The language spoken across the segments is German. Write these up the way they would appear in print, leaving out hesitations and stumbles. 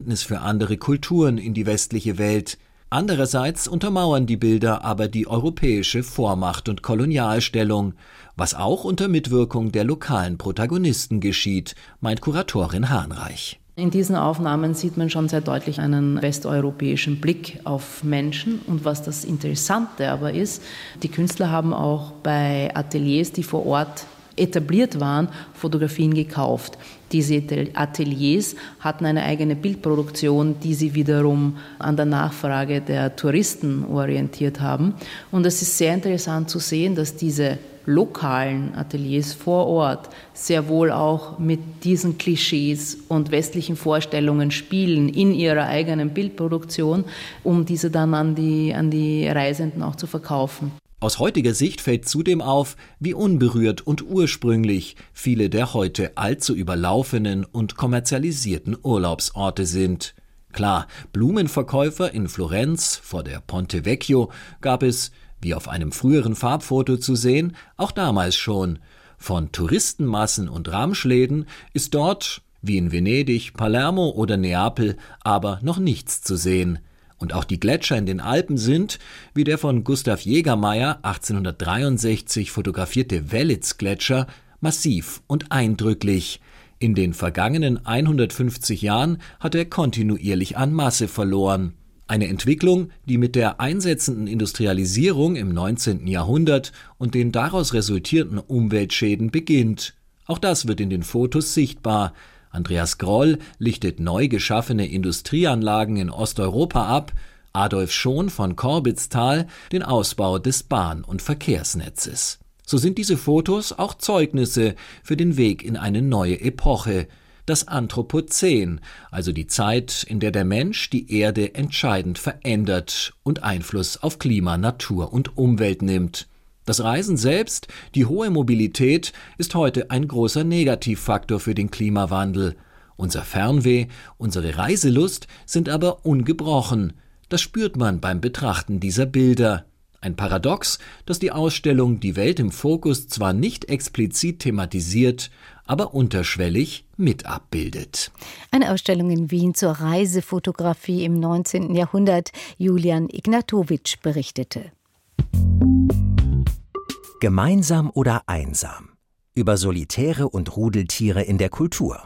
Verständnis für andere Kulturen in die westliche Welt. Andererseits untermauern die Bilder aber die europäische Vormacht und Kolonialstellung, was auch unter Mitwirkung der lokalen Protagonisten geschieht, meint Kuratorin Hahnreich. In diesen Aufnahmen sieht man schon sehr deutlich einen westeuropäischen Blick auf Menschen. Und was das Interessante aber ist, die Künstler haben auch bei Ateliers, die vor Ort etabliert waren, Fotografien gekauft. Diese Ateliers hatten eine eigene Bildproduktion, die sie wiederum an der Nachfrage der Touristen orientiert haben. Und es ist sehr interessant zu sehen, dass diese lokalen Ateliers vor Ort sehr wohl auch mit diesen Klischees und westlichen Vorstellungen spielen in ihrer eigenen Bildproduktion, um diese dann an die Reisenden auch zu verkaufen. Aus heutiger Sicht fällt zudem auf, wie unberührt und ursprünglich viele der heute allzu überlaufenen und kommerzialisierten Urlaubsorte sind. Klar, Blumenverkäufer in Florenz vor der Ponte Vecchio gab es, wie auf einem früheren Farbfoto zu sehen, auch damals schon. Von Touristenmassen und Ramschläden ist dort, wie in Venedig, Palermo oder Neapel, aber noch nichts zu sehen. Und auch die Gletscher in den Alpen sind, wie der von Gustav Jägermeier 1863 fotografierte Wellitz-Gletscher, massiv und eindrücklich. In den vergangenen 150 Jahren hat er kontinuierlich an Masse verloren. Eine Entwicklung, die mit der einsetzenden Industrialisierung im 19. Jahrhundert und den daraus resultierenden Umweltschäden beginnt. Auch das wird in den Fotos sichtbar. Andreas Groll lichtet neu geschaffene Industrieanlagen in Osteuropa ab, Adolf Schon von Korbitztal den Ausbau des Bahn- und Verkehrsnetzes. So sind diese Fotos auch Zeugnisse für den Weg in eine neue Epoche, das Anthropozän, also die Zeit, in der der Mensch die Erde entscheidend verändert und Einfluss auf Klima, Natur und Umwelt nimmt. Das Reisen selbst, die hohe Mobilität, ist heute ein großer Negativfaktor für den Klimawandel. Unser Fernweh, unsere Reiselust sind aber ungebrochen. Das spürt man beim Betrachten dieser Bilder. Ein Paradox, das die Ausstellung Die Welt im Fokus zwar nicht explizit thematisiert, aber unterschwellig mit abbildet. Eine Ausstellung in Wien zur Reisefotografie im 19. Jahrhundert. Julian Ignatowitsch berichtete. Gemeinsam oder einsam? Über Solitäre und Rudeltiere in der Kultur.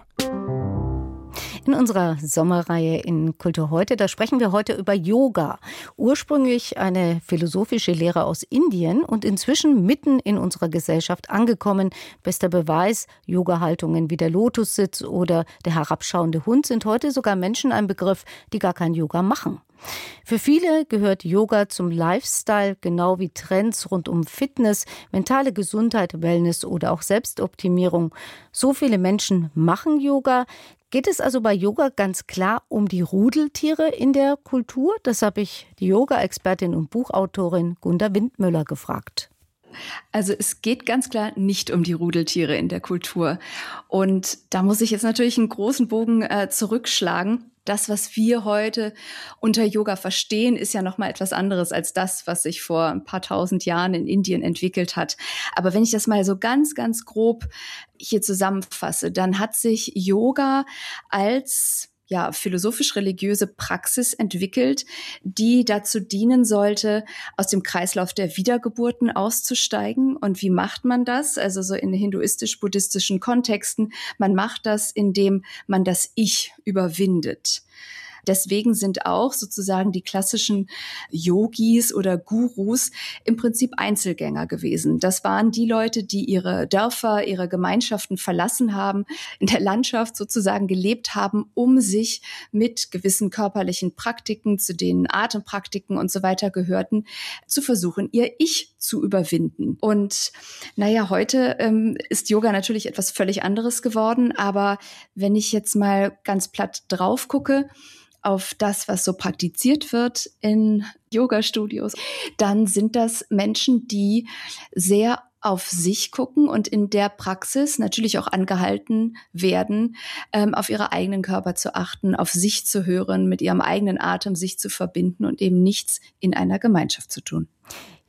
In unserer Sommerreihe in Kultur heute, da sprechen wir heute über Yoga. Ursprünglich eine philosophische Lehre aus Indien und inzwischen mitten in unserer Gesellschaft angekommen. Bester Beweis, Yoga-Haltungen wie der Lotussitz oder der herabschauende Hund sind heute sogar Menschen ein Begriff, die gar kein Yoga machen. Für viele gehört Yoga zum Lifestyle, genau wie Trends rund um Fitness, mentale Gesundheit, Wellness oder auch Selbstoptimierung. So viele Menschen machen Yoga. Geht es also bei Yoga ganz klar um die Rudeltiere in der Kultur? Das habe ich die Yoga-Expertin und Buchautorin Gunda Windmüller gefragt. Also es geht ganz klar nicht um die Rudeltiere in der Kultur. Und da muss ich jetzt natürlich einen großen Bogen zurückschlagen. Das, was wir heute unter Yoga verstehen, ist ja noch mal etwas anderes als das, was sich vor ein paar tausend Jahren in Indien entwickelt hat. Aber wenn ich das mal so ganz, ganz grob hier zusammenfasse, dann hat sich Yoga als philosophisch-religiöse Praxis entwickelt, die dazu dienen sollte, aus dem Kreislauf der Wiedergeburten auszusteigen. Und wie macht man das? Also so in hinduistisch-buddhistischen Kontexten. Man macht das, indem man das Ich überwindet. Deswegen sind auch sozusagen die klassischen Yogis oder Gurus im Prinzip Einzelgänger gewesen. Das waren die Leute, die ihre Dörfer, ihre Gemeinschaften verlassen haben, in der Landschaft sozusagen gelebt haben, um sich mit gewissen körperlichen Praktiken, zu denen Atempraktiken und so weiter gehörten, zu versuchen, ihr Ich zu überwinden. Und heute ist Yoga natürlich etwas völlig anderes geworden, aber wenn ich jetzt mal ganz platt drauf gucke, auf das, was so praktiziert wird in Yoga-Studios, dann sind das Menschen, die sehr auf sich gucken und in der Praxis natürlich auch angehalten werden, auf ihre eigenen Körper zu achten, auf sich zu hören, mit ihrem eigenen Atem sich zu verbinden und eben nichts in einer Gemeinschaft zu tun.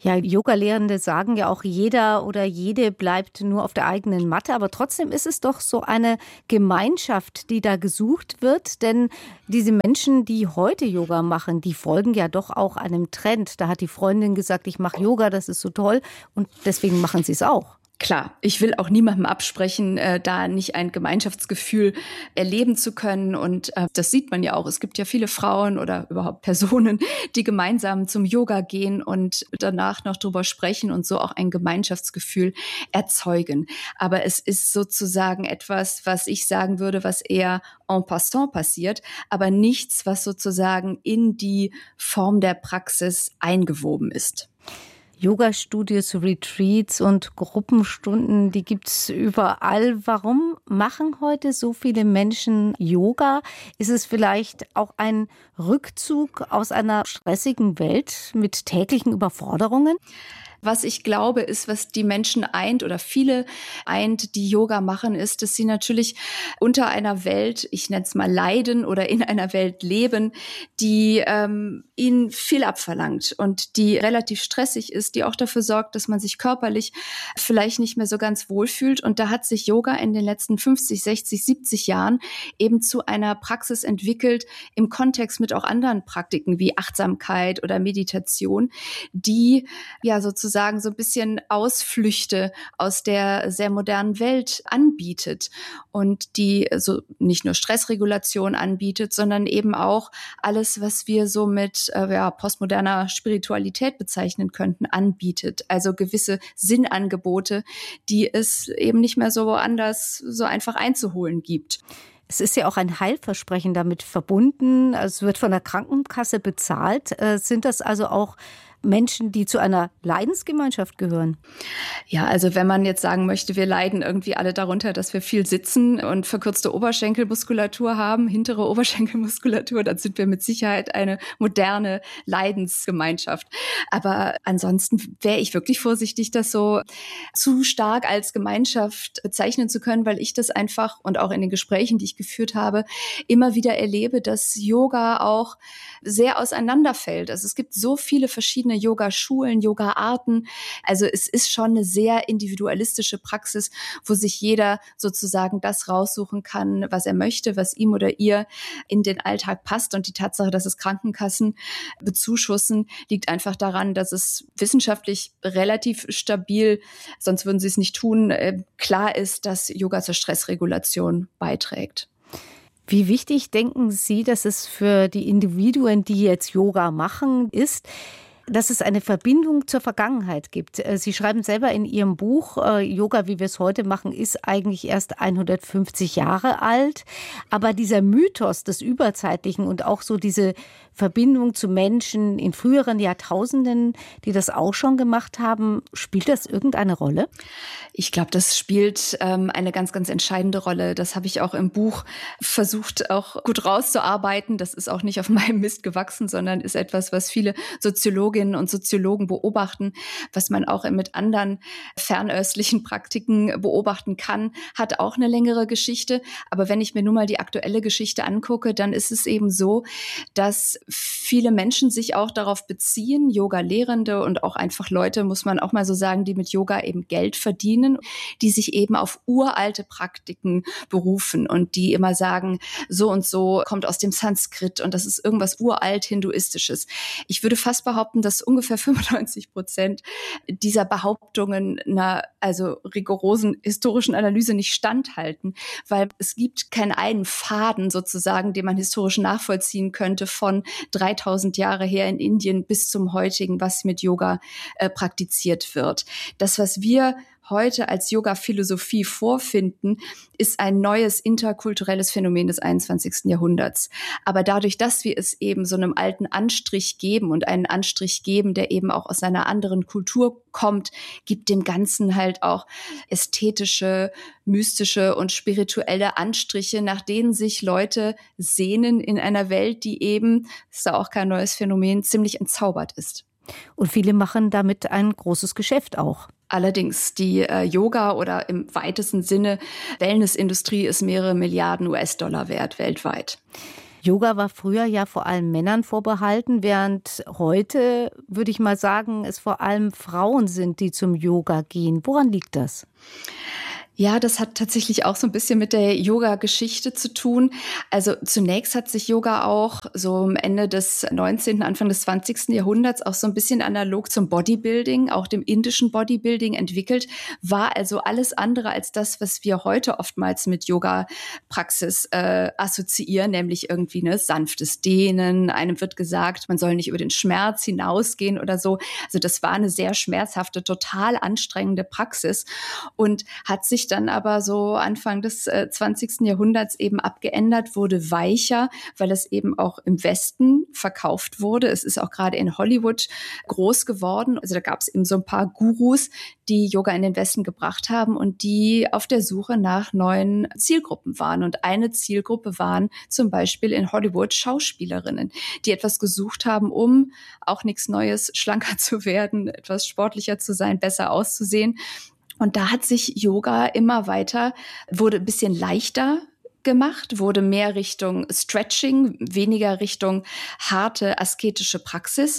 Ja, Yoga-Lehrende sagen ja auch, jeder oder jede bleibt nur auf der eigenen Matte. Aber trotzdem ist es doch so eine Gemeinschaft, die da gesucht wird. Denn diese Menschen, die heute Yoga machen, die folgen ja doch auch einem Trend. Da hat die Freundin gesagt, ich mache Yoga, das ist so toll. Und deswegen machen sie es auch. Klar, ich will auch niemandem absprechen, da nicht ein Gemeinschaftsgefühl erleben zu können. Und das sieht man ja auch. Es gibt ja viele Frauen oder überhaupt Personen, die gemeinsam zum Yoga gehen und danach noch drüber sprechen und so auch ein Gemeinschaftsgefühl erzeugen. Aber es ist sozusagen etwas, was ich sagen würde, was eher en passant passiert, aber nichts, was sozusagen in die Form der Praxis eingewoben ist. Yoga-Studios, Retreats und Gruppenstunden, die gibt's überall. Warum machen heute so viele Menschen Yoga? Ist es vielleicht auch ein Rückzug aus einer stressigen Welt mit täglichen Überforderungen? Was ich glaube, ist, was die Menschen eint oder viele eint, die Yoga machen, ist, dass sie natürlich unter einer Welt, ich nenne es mal leiden oder in einer Welt leben, die ihnen viel abverlangt und die relativ stressig ist, die auch dafür sorgt, dass man sich körperlich vielleicht nicht mehr so ganz wohlfühlt. Und da hat sich Yoga in den letzten 50, 60, 70 Jahren eben zu einer Praxis entwickelt, im Kontext mit auch anderen Praktiken wie Achtsamkeit oder Meditation, die ja sozusagen so ein bisschen Ausflüchte aus der sehr modernen Welt anbietet und die so nicht nur Stressregulation anbietet, sondern eben auch alles, was wir so mit postmoderner Spiritualität bezeichnen könnten, anbietet. Also gewisse Sinnangebote, die es eben nicht mehr so woanders so einfach einzuholen gibt. Es ist ja auch ein Heilversprechen damit verbunden. Es wird von der Krankenkasse bezahlt. Sind das also auch Menschen, die zu einer Leidensgemeinschaft gehören? Ja, also wenn man jetzt sagen möchte, wir leiden irgendwie alle darunter, dass wir viel sitzen und verkürzte Oberschenkelmuskulatur haben, hintere Oberschenkelmuskulatur, dann sind wir mit Sicherheit eine moderne Leidensgemeinschaft. Aber ansonsten wäre ich wirklich vorsichtig, das so zu stark als Gemeinschaft bezeichnen zu können, weil ich das einfach und auch in den Gesprächen, die ich geführt habe, immer wieder erlebe, dass Yoga auch sehr auseinanderfällt. Also es gibt so viele verschiedene Yoga-Schulen, Yoga-Arten. Also es ist schon eine sehr individualistische Praxis, wo sich jeder sozusagen das raussuchen kann, was er möchte, was ihm oder ihr in den Alltag passt. Und die Tatsache, dass es Krankenkassen bezuschussen, liegt einfach daran, dass es wissenschaftlich relativ stabil, sonst würden sie es nicht tun, klar ist, dass Yoga zur Stressregulation beiträgt. Wie wichtig denken Sie, dass es für die Individuen, die jetzt Yoga machen, ist, dass es eine Verbindung zur Vergangenheit gibt? Sie schreiben selber in Ihrem Buch, Yoga, wie wir es heute machen, ist eigentlich erst 150 Jahre alt. Aber dieser Mythos des Überzeitlichen und auch so diese Verbindung zu Menschen in früheren Jahrtausenden, die das auch schon gemacht haben, spielt das irgendeine Rolle? Ich glaube, das spielt eine ganz, ganz entscheidende Rolle. Das habe ich auch im Buch versucht, auch gut rauszuarbeiten. Das ist auch nicht auf meinem Mist gewachsen, sondern ist etwas, was viele Soziologinnen und Soziologen beobachten, was man auch mit anderen fernöstlichen Praktiken beobachten kann, hat auch eine längere Geschichte. Aber wenn ich mir nun mal die aktuelle Geschichte angucke, dann ist es eben so, dass viele Menschen sich auch darauf beziehen, Yoga-Lehrende und auch einfach Leute, muss man auch mal so sagen, die mit Yoga eben Geld verdienen, die sich eben auf uralte Praktiken berufen und die immer sagen, so und so kommt aus dem Sanskrit und das ist irgendwas uralt Hinduistisches. Ich würde fast behaupten, dass ungefähr 95% dieser Behauptungen einer rigorosen historischen Analyse nicht standhalten, weil es gibt keinen einen Faden sozusagen, den man historisch nachvollziehen könnte von 3000 Jahre her in Indien bis zum heutigen, was mit Yoga praktiziert wird. Das, was wir heute als Yoga-Philosophie vorfinden, ist ein neues interkulturelles Phänomen des 21. Jahrhunderts. Aber dadurch, dass wir es eben so einem alten Anstrich geben und einen Anstrich geben, der eben auch aus einer anderen Kultur kommt, gibt dem Ganzen halt auch ästhetische, mystische und spirituelle Anstriche, nach denen sich Leute sehnen in einer Welt, die eben, das ist ja auch kein neues Phänomen, ziemlich entzaubert ist. Und viele machen damit ein großes Geschäft auch. Allerdings, die Yoga- oder im weitesten Sinne Wellnessindustrie ist mehrere Milliarden US-Dollar wert weltweit. Yoga war früher ja vor allem Männern vorbehalten, während heute, würde ich mal sagen, es vor allem Frauen sind, die zum Yoga gehen. Woran liegt das? Ja, das hat tatsächlich auch so ein bisschen mit der Yoga-Geschichte zu tun. Also zunächst hat sich Yoga auch so am Ende des 19., Anfang des 20. Jahrhunderts auch so ein bisschen analog zum Bodybuilding, auch dem indischen Bodybuilding entwickelt, war also alles andere als das, was wir heute oftmals mit Yoga-Praxis assoziieren, nämlich irgendwie sanftes Dehnen. Einem wird gesagt, man soll nicht über den Schmerz hinausgehen oder so. Also das war eine sehr schmerzhafte, total anstrengende Praxis und hat sich dann aber so Anfang des 20. Jahrhunderts eben abgeändert, wurde weicher, weil es eben auch im Westen verkauft wurde. Es ist auch gerade in Hollywood groß geworden. Also da gab es eben so ein paar Gurus, die Yoga in den Westen gebracht haben und die auf der Suche nach neuen Zielgruppen waren. Und eine Zielgruppe waren zum Beispiel in Hollywood Schauspielerinnen, die etwas gesucht haben, um auch nichts Neues, schlanker zu werden, etwas sportlicher zu sein, besser auszusehen. Und da hat sich Yoga immer weiter, wurde ein bisschen leichter gemacht, wurde mehr Richtung Stretching, weniger Richtung harte asketische Praxis.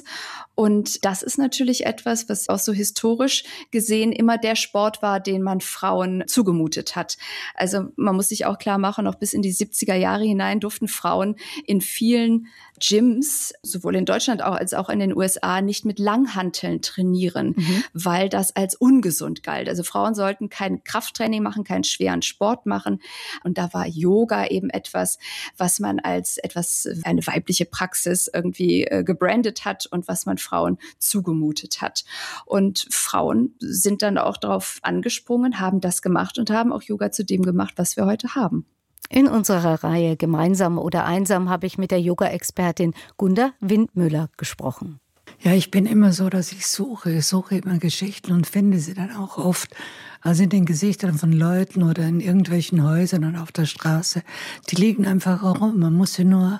Und das ist natürlich etwas, was auch so historisch gesehen immer der Sport war, den man Frauen zugemutet hat. Also man muss sich auch klar machen, noch bis in die 70er Jahre hinein durften Frauen in vielen Gyms, sowohl in Deutschland als auch in den USA, nicht mit Langhanteln trainieren, weil das als ungesund galt. Also Frauen sollten kein Krafttraining machen, keinen schweren Sport machen. Und da war Yoga eben etwas, was man als eine weibliche Praxis irgendwie gebrandet hat und was man Frauen zugemutet hat. Und Frauen sind dann auch darauf angesprungen, haben das gemacht und haben auch Yoga zu dem gemacht, was wir heute haben. In unserer Reihe Gemeinsam oder Einsam habe ich mit der Yoga-Expertin Gunda Windmüller gesprochen. Ja, ich bin immer so, dass ich suche immer Geschichten und finde sie dann auch oft. Also in den Gesichtern von Leuten oder in irgendwelchen Häusern und auf der Straße. Die liegen einfach herum. Man muss sie nur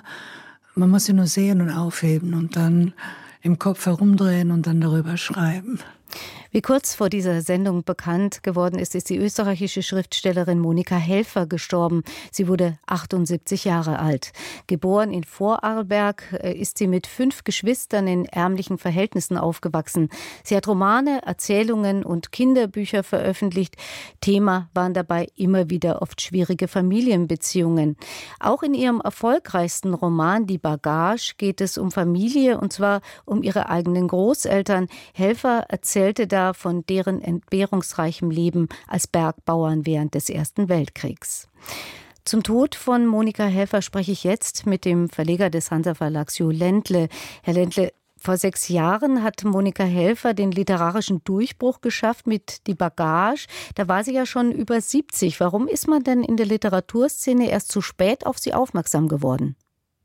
sehen und aufheben und dann im Kopf herumdrehen und dann darüber schreiben. Wie kurz vor dieser Sendung bekannt geworden ist die österreichische Schriftstellerin Monika Helfer gestorben. Sie wurde 78 Jahre alt. Geboren in Vorarlberg ist sie mit 5 Geschwistern in ärmlichen Verhältnissen aufgewachsen. Sie hat Romane, Erzählungen und Kinderbücher veröffentlicht. Thema waren dabei immer wieder oft schwierige Familienbeziehungen. Auch in ihrem erfolgreichsten Roman Die Bagage geht es um Familie, und zwar um ihre eigenen Großeltern. Helfer erzählte da von deren entbehrungsreichem Leben als Bergbauern während des Ersten Weltkriegs. Zum Tod von Monika Helfer spreche ich jetzt mit dem Verleger des Hansa-Verlags Jo Ländle. Herr Ländle, vor 6 Jahren hat Monika Helfer den literarischen Durchbruch geschafft mit Die Bagage. Da war sie ja schon über 70. Warum ist man denn in der Literaturszene erst zu spät auf sie aufmerksam geworden?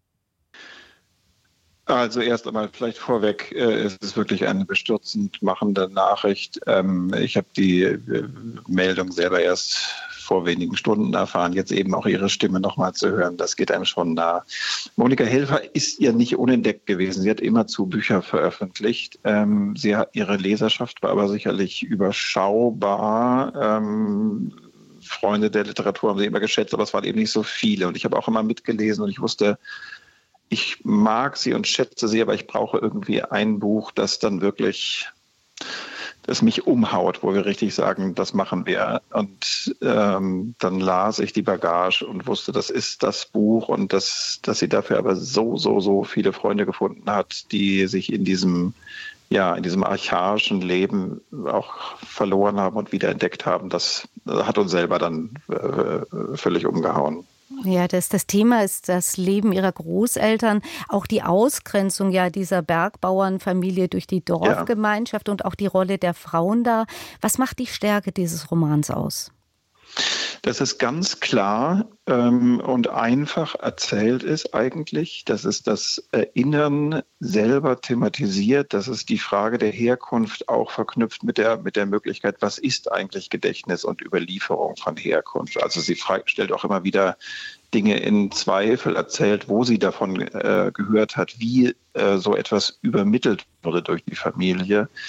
Also erst einmal vielleicht vorweg, es ist wirklich eine bestürzend machende Nachricht. Ich habe die Meldung selber erst vor wenigen Stunden erfahren, jetzt eben auch ihre Stimme nochmal zu hören, das geht einem schon nah. Monika Helfer ist ihr nicht unentdeckt gewesen. Sie hat immerzu Bücher veröffentlicht. Ihre Leserschaft war aber sicherlich überschaubar. Freunde der Literatur haben sie immer geschätzt, aber es waren eben nicht so viele. Und ich habe auch immer mitgelesen und ich wusste, ich mag sie und schätze sie, aber ich brauche irgendwie ein Buch, das dann wirklich, das mich umhaut, wo wir richtig sagen, das machen wir. Und dann las ich Die Bagage und wusste, das ist das Buch und dass sie dafür aber so viele Freunde gefunden hat, die sich in diesem archaischen Leben auch verloren haben und wiederentdeckt haben. Das hat uns selber dann völlig umgehauen. Ja, das Thema ist das Leben ihrer Großeltern, auch die Ausgrenzung dieser Bergbauernfamilie durch die Dorfgemeinschaft und auch die Rolle der Frauen da. Was macht die Stärke dieses Romans aus? Dass es ganz klar und einfach erzählt ist eigentlich, dass es das Erinnern selber thematisiert, dass es die Frage der Herkunft auch verknüpft mit der Möglichkeit, was ist eigentlich Gedächtnis und Überlieferung von Herkunft. Also sie stellt auch immer wieder Dinge in Zweifel, erzählt, wo sie davon gehört hat, wie so etwas übermittelt wurde durch die Familie.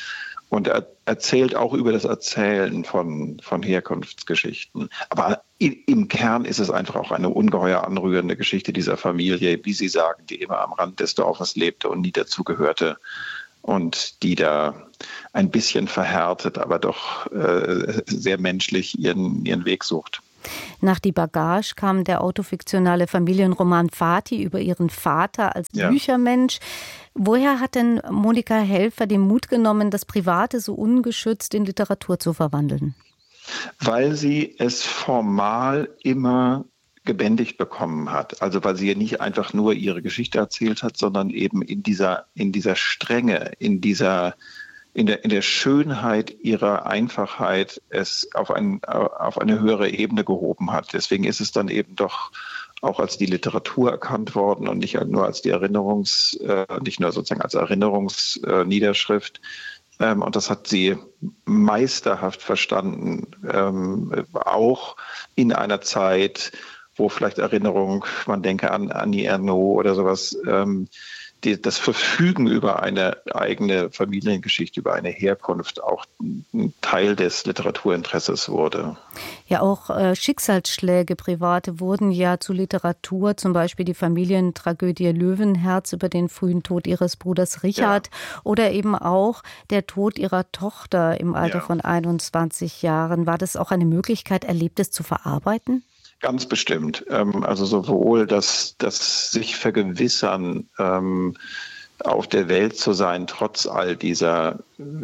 Und er erzählt auch über das Erzählen von Herkunftsgeschichten. Aber im Kern ist es einfach auch eine ungeheuer anrührende Geschichte dieser Familie, wie Sie sagen, die immer am Rand des Dorfes lebte und nie dazugehörte und die da ein bisschen verhärtet, aber doch sehr menschlich ihren Weg sucht. Nach Die Bagage kam der autofiktionale Familienroman Fatih über ihren Vater als Büchermensch. Woher hat denn Monika Helfer den Mut genommen, das Private so ungeschützt in Literatur zu verwandeln? Weil sie es formal immer gebändigt bekommen hat. Also weil sie ja nicht einfach nur ihre Geschichte erzählt hat, sondern eben in dieser Strenge, in der Schönheit ihrer Einfachheit es auf eine höhere Ebene gehoben hat. Deswegen ist es dann eben doch auch als die Literatur erkannt worden und nicht nur als nicht nur sozusagen als Erinnerungsniederschrift. Und das hat sie meisterhaft verstanden, auch in einer Zeit, wo vielleicht Erinnerung, man denke an Annie Ernaux oder sowas, das Verfügen über eine eigene Familiengeschichte, über eine Herkunft auch ein Teil des Literaturinteresses wurde. Ja, auch Schicksalsschläge private wurden ja zu Literatur, zum Beispiel die Familientragödie Löwenherz über den frühen Tod ihres Bruders Richard oder eben auch der Tod ihrer Tochter im Alter von 21 Jahren. War das auch eine Möglichkeit, Erlebtes zu verarbeiten? Ganz bestimmt. Also sowohl das sich vergewissern, auf der Welt zu sein, trotz all dieser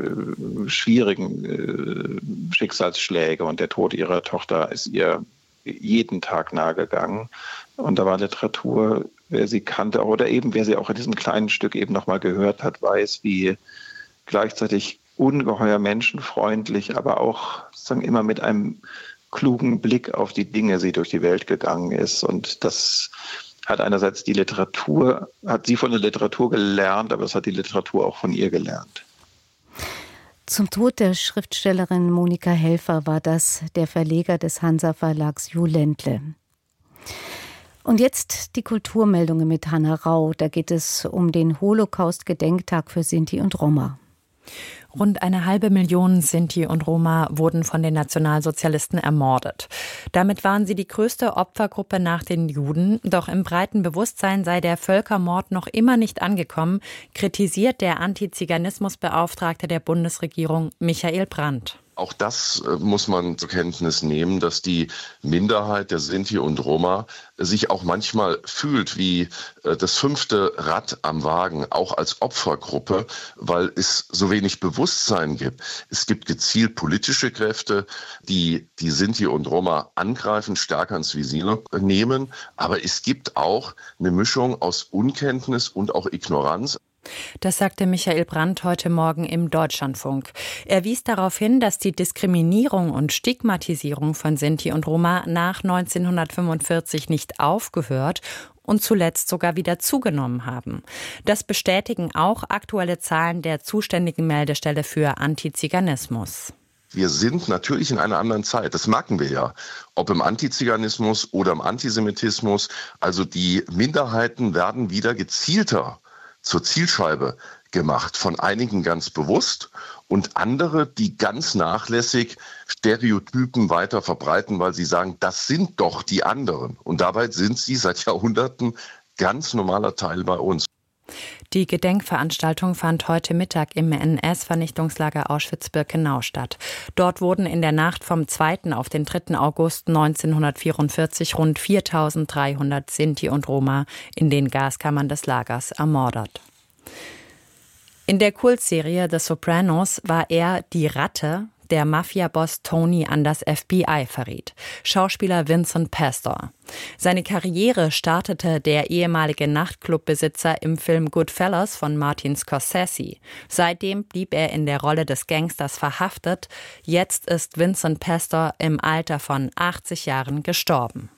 schwierigen Schicksalsschläge, und der Tod ihrer Tochter ist ihr jeden Tag nahegegangen. Und da war Literatur, wer sie kannte, oder eben wer sie auch in diesem kleinen Stück eben nochmal gehört hat, weiß, wie gleichzeitig ungeheuer menschenfreundlich, aber auch sozusagen immer mit einem klugen Blick auf die Dinge sie durch die Welt gegangen ist. Und das hat einerseits hat sie von der Literatur gelernt, aber es hat die Literatur auch von ihr gelernt. Zum Tod der Schriftstellerin Monika Helfer war das der Verleger des Hansa-Verlags Jo Ländle. Und jetzt die Kulturmeldungen mit Hanna Rau. Da geht es um den Holocaust-Gedenktag für Sinti und Roma. Rund 500.000 Sinti und Roma wurden von den Nationalsozialisten ermordet. Damit waren sie die größte Opfergruppe nach den Juden. Doch im breiten Bewusstsein sei der Völkermord noch immer nicht angekommen, kritisiert der Antiziganismusbeauftragte der Bundesregierung Michael Brandt. Auch das muss man zur Kenntnis nehmen, dass die Minderheit der Sinti und Roma sich auch manchmal fühlt wie das 5. Rad am Wagen, auch als Opfergruppe, weil es so wenig Bewusstsein gibt. Es gibt gezielt politische Kräfte, die Sinti und Roma angreifen, stärker ins Visier nehmen. Aber es gibt auch eine Mischung aus Unkenntnis und auch Ignoranz. Das sagte Michael Brandt heute Morgen im Deutschlandfunk. Er wies darauf hin, dass die Diskriminierung und Stigmatisierung von Sinti und Roma nach 1945 nicht aufgehört und zuletzt sogar wieder zugenommen haben. Das bestätigen auch aktuelle Zahlen der zuständigen Meldestelle für Antiziganismus. Wir sind natürlich in einer anderen Zeit, das merken wir ja, ob im Antiziganismus oder im Antisemitismus. Also die Minderheiten werden wieder gezielter zur Zielscheibe gemacht, von einigen ganz bewusst und andere, die ganz nachlässig Stereotypen weiter verbreiten, weil sie sagen, das sind doch die anderen. Und dabei sind sie seit Jahrhunderten ganz normaler Teil bei uns. Die Gedenkveranstaltung fand heute Mittag im NS-Vernichtungslager Auschwitz-Birkenau statt. Dort wurden in der Nacht vom 2. auf den 3. August 1944 rund 4.300 Sinti und Roma in den Gaskammern des Lagers ermordet. In der Kultserie The Sopranos war er die Ratte, der Mafia-Boss Tony an das FBI verriet. Schauspieler Vincent Pastor. Seine Karriere startete der ehemalige Nachtclubbesitzer im Film Goodfellas von Martin Scorsese. Seitdem blieb er in der Rolle des Gangsters verhaftet. Jetzt ist Vincent Pastor im Alter von 80 Jahren gestorben.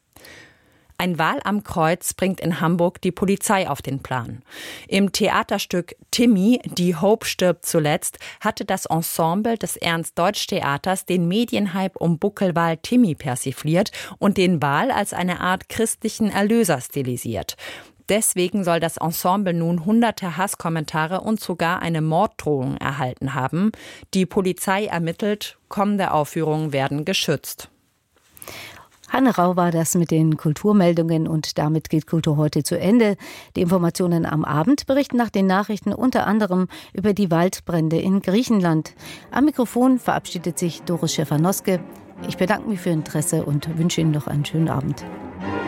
Ein Wal am Kreuz bringt in Hamburg die Polizei auf den Plan. Im Theaterstück Timmy, die Hope stirbt zuletzt, hatte das Ensemble des Ernst-Deutsch-Theaters den Medienhype um Buckelwal Timmy persifliert und den Wal als eine Art christlichen Erlöser stilisiert. Deswegen soll das Ensemble nun hunderte Hasskommentare und sogar eine Morddrohung erhalten haben. Die Polizei ermittelt, kommende Aufführungen werden geschützt. Hanne Rau war das mit den Kulturmeldungen und damit geht Kultur heute zu Ende. Die Informationen am Abend berichten nach den Nachrichten unter anderem über die Waldbrände in Griechenland. Am Mikrofon verabschiedet sich Doris Schäfer-Noske. Ich bedanke mich für Ihr Interesse und wünsche Ihnen noch einen schönen Abend.